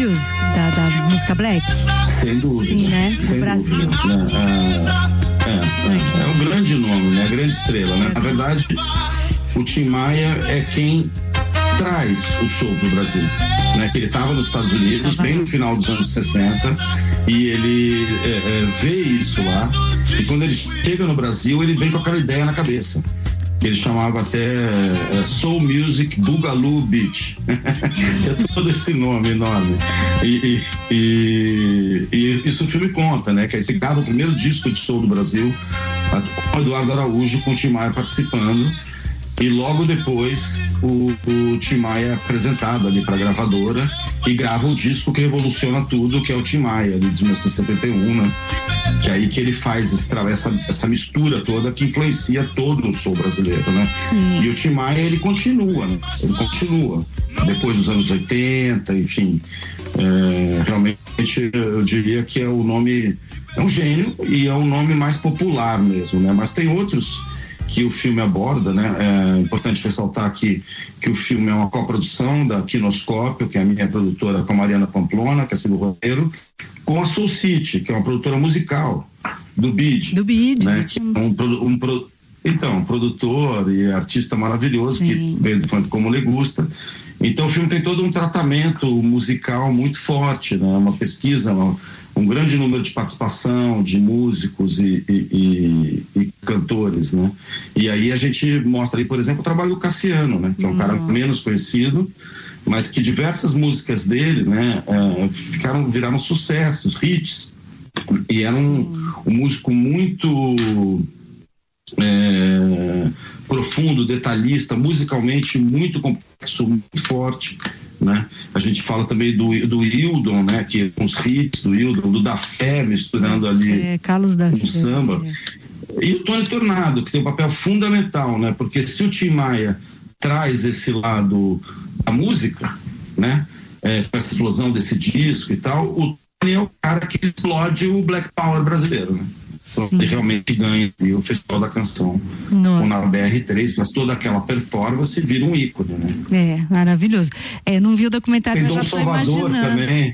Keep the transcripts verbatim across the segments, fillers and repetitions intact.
Music, da, da música black? Sem dúvida. Sim, né? No Brasil. Dúvida, né? É, é, é, é um grande nome, né? Grande estrela, né? Na verdade, o Tim Maia é quem traz o soul pro Brasil, né? Ele estava nos Estados Unidos bem no final dos anos sessenta e ele é, é, vê isso lá, e quando ele chega no Brasil ele vem com aquela ideia na cabeça. Ele chamava até é, Soul Music Boogaloo Beach. Tinha todo esse nome enorme. E, e, e, e isso o filme conta, né? Que aí você grava o primeiro disco de soul do Brasil, com o Eduardo Araújo, com o Tim Maia participando. E logo depois o, o Tim Maia é apresentado ali para a gravadora e grava o disco que revoluciona tudo, que é o Tim Maia, ali de mil novecentos e setenta e um, né? Que é aí que ele faz essa, essa mistura toda que influencia todo o soul brasileiro, né? Sim. E o Tim Maia, ele continua, né? Ele continua. Depois dos anos oitenta, enfim. É, realmente eu diria que é o nome, é um gênio e é o nome mais popular mesmo, né? Mas tem outros que o filme aborda, né? É importante ressaltar aqui que o filme é uma coprodução da Quinoscópio, que é a minha produtora, com a Mariana Pamplona, que é assim, o roteiro, com a Soul City, que é uma produtora musical do Bid. Do Bid. Né? Que é um, um, um, então, um produtor e artista maravilhoso, sim, que veio do funk como Le Gusta. Então o filme tem todo um tratamento musical muito forte, né? Uma pesquisa, uma, um grande número de participação de músicos e, e, e, e cantores, né? E aí a gente mostra aí, por exemplo, o trabalho do Cassiano, né? Que é um Nossa. cara menos conhecido, mas que diversas músicas dele, né? É, ficaram, viraram sucessos, hits, e era um, um músico muito é, profundo, detalhista, musicalmente muito complexo, muito forte, né? A gente fala também do, do Hildon, né? Que os hits do Hildon, do Da Fé, misturando ali é, Carlos da com samba. É. E o Tony Tornado, que tem um papel fundamental, né? Porque se o Tim Maia traz esse lado da música, né? É, com essa explosão desse disco e tal, o Tony é o cara que explode o Black Power brasileiro, né? Então, ele realmente ganha o Festival da Canção. Nossa. Na B R três, faz toda aquela performance e vira um ícone, né? É, maravilhoso. É, não vi o documentário, tem mas Dom já tô Salvador imaginando. Também.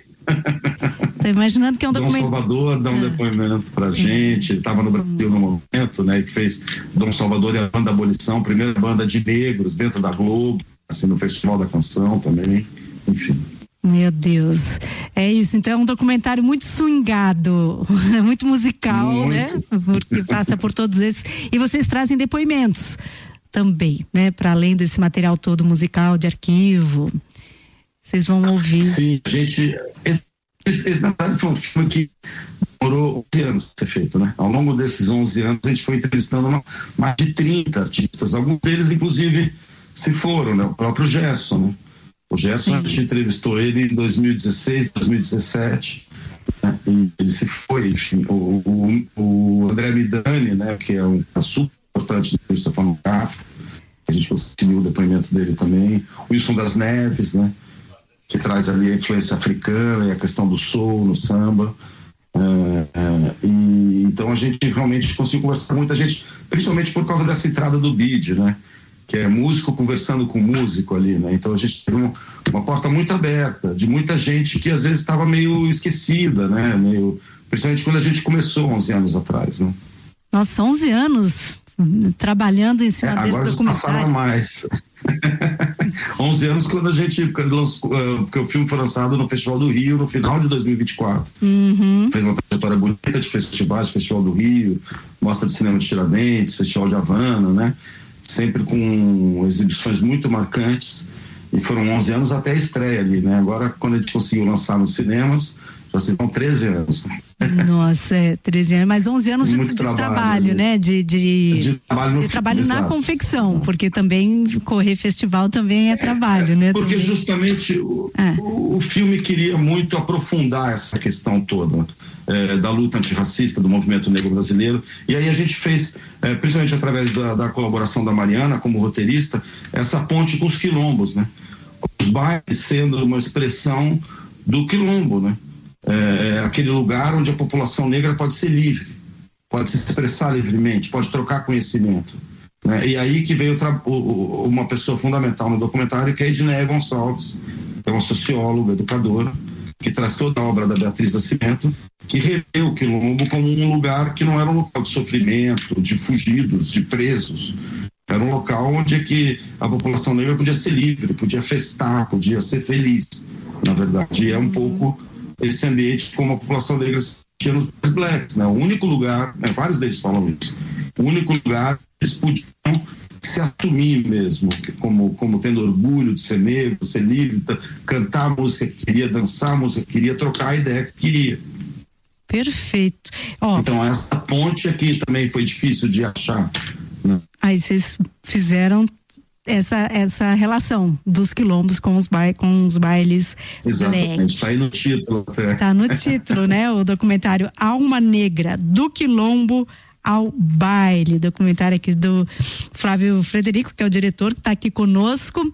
Tô imaginando que é um Dom documentário. Salvador dá um ah. depoimento pra gente, ele estava no Brasil no momento, né? Que fez Dom Salvador e a Banda Abolição, primeira banda de negros dentro da Globo, assim, no Festival da Canção também, enfim. Meu Deus, é isso, então é um documentário muito swingado, muito musical, muito. Né? Porque passa por todos esses, e vocês trazem depoimentos também, né? Para além desse material todo musical, de arquivo, vocês vão ouvir. Sim, a gente, esse, esse na verdade foi um filme que demorou onze anos pra ser feito, né? Ao longo desses onze anos a gente foi entrevistando uma, mais de trinta artistas, alguns deles inclusive se foram, né? O próprio Gerson, né? O Gerson, a gente entrevistou ele em dois mil e dezesseis, dois mil e dezessete, né? E ele se foi, enfim, o, o, o André Midani, né? Que é um é super importante do entrevista fonográfica, a gente conseguiu o depoimento dele também, o Wilson das Neves, né? Que traz ali a influência africana e a questão do soul no samba, é, é, e então a gente realmente conseguiu conversar com muita gente, principalmente por causa dessa entrada do Bid, né? Que é músico conversando com músico ali, né? Então a gente teve uma, uma porta muito aberta, de muita gente que às vezes estava meio esquecida, né? Meio, principalmente quando a gente começou onze anos atrás, né? Nossa, onze anos trabalhando em cima é, desse documentário. Agora mais. onze anos quando a gente lançou, porque o filme foi lançado no Festival do Rio no final de dois mil e vinte e quatro. Uhum. Fez uma trajetória bonita de festivais, Festival do Rio, Mostra de Cinema de Tiradentes, Festival de Havana, né? Sempre com exibições muito marcantes, e foram onze anos até a estreia ali, né? Agora, quando a gente conseguiu lançar nos cinemas, já se vão treze anos. Nossa, é, treze anos, mas onze anos de, de trabalho, trabalho, né? De, de, de trabalho, de trabalho na exato, confecção, exato. Porque também correr festival também é, é trabalho, né? Porque também. justamente o, é. o, o filme queria muito aprofundar essa questão toda. É, da luta antirracista do movimento negro brasileiro, e aí a gente fez, é, principalmente através da, da colaboração da Mariana como roteirista, essa ponte com os quilombos, né? Os bailes sendo uma expressão do quilombo, né? É, aquele lugar onde a população negra pode ser livre, pode se expressar livremente, pode trocar conhecimento, né? E aí que veio o, o, uma pessoa fundamental no documentário, que é a Edneia Gonçalves, que é uma socióloga, educadora, que traz toda a obra da Beatriz Nascimento, que revê o Quilombo como um lugar que não era um local de sofrimento, de fugidos, de presos. Era um local onde é que a população negra podia ser livre, podia festar, podia ser feliz. Na verdade, é um pouco esse ambiente como a população negra tinha nos blacks, né? O único lugar, né? Vários deles falam isso, o único lugar que eles podiam se assumir mesmo, como, como tendo orgulho de ser negro, ser livre, cantar a música que queria, dançar a música que queria, trocar a ideia que queria. Perfeito. Oh. Então essa ponte aqui também foi difícil de achar, né? Aí vocês fizeram essa, essa relação dos quilombos com os, ba com os bailes. Exatamente, está aí no título. Está no título, né? O documentário Alma Negra, do Quilombo ao Baile, documentário aqui do Flávio Frederico, que é o diretor, que está aqui conosco.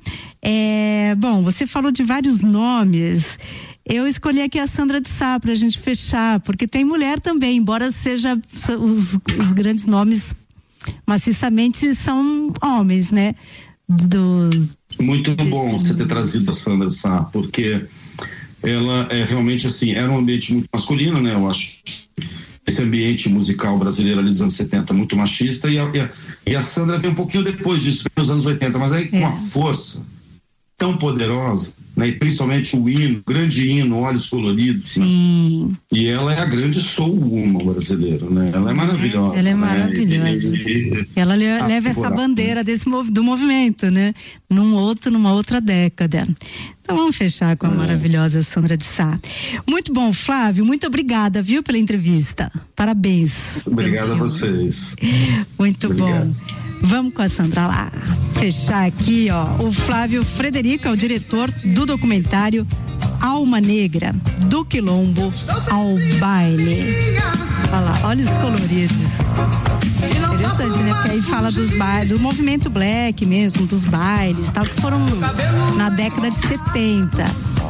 É, bom, você falou de vários nomes. Eu escolhi aqui a Sandra de Sá para a gente fechar, porque tem mulher também, embora seja os, os grandes nomes maciçamente são homens, né? Do, Muito desse... bom você ter trazido a Sandra de Sá, porque ela é realmente assim, era um ambiente muito masculino, né? Eu acho esse ambiente musical brasileiro ali dos anos setenta muito machista, e a, e a, e a Sandra veio um pouquinho depois disso, nos anos oitenta, mas aí com é. uma força tão poderosa, né? E principalmente o hino, grande hino, Olhos Coloridos. Sim. Né? E ela é a grande soul woman brasileira, né? Ela é maravilhosa. Ela é né? maravilhosa. E, e, ela leva, leva essa bandeira desse, do movimento, né? Num outro, numa outra década. Então vamos fechar com a é. maravilhosa Sandra de Sá. Muito bom, Flávio, muito obrigada, viu, pela entrevista. Parabéns. Obrigado a vocês. Muito Obrigado. bom. Vamos com a Sandra lá. Fechar aqui, ó. O Flávio Frederico é o diretor do documentário Alma Negra, do Quilombo ao Baile. Olha lá, olha os coloridos. Interessante, né? Porque aí fala dos bailes, do movimento black mesmo, dos bailes, tal, que foram na década de setenta.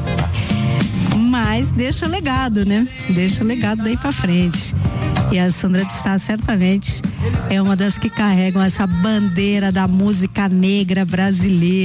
Mas deixa legado, né? Deixa legado daí pra frente. E a Sandra de Sá certamente é uma das que carregam essa bandeira da música negra brasileira.